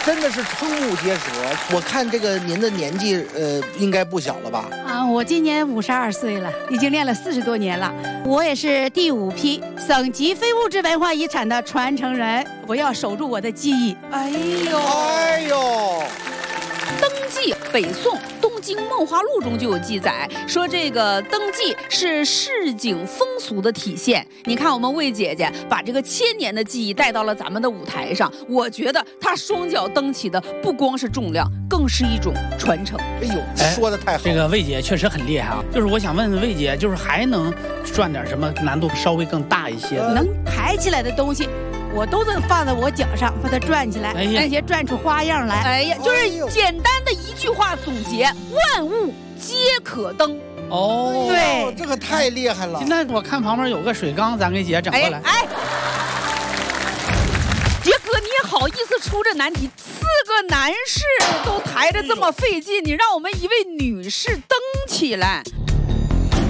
真的是瞠目结舌。我看这个您的年纪，应该不小了吧？ 啊，我今年52岁了，已经练了40多年了。我也是第5批省级非物质文化遗产的传承人，我要守住我的技艺。 哎呦！登记，北宋《东京梦华录》中就有记载，说这个登记是市井风俗的体现。你看我们魏姐姐把这个1000年的技艺带到了咱们的舞台上，我觉得她双脚蹬起的不光是重量，更是一种传承。 哎呦，说的太好了。 这个魏姐确实很厉害啊！就是我想问问魏姐，就是还能转点什么难度稍微更大一些的？ 能抬起来的东西，我都能放在我脚上，把它转起来，而且转出花样来。 哎呀，就是简单的一句话总结：万物皆可登。 哦， 对，这个太厉害了。 那我看旁边有个水缸，咱给姐整过来。 杰哥，你也好意思出这难题？4个男士都抬着这么费劲，你让我们一位女士登起来。